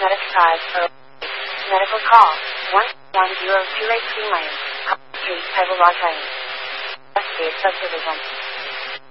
Medical Medical call 11028 Lane. 3 Table Rock Lane. Investigate subdivision.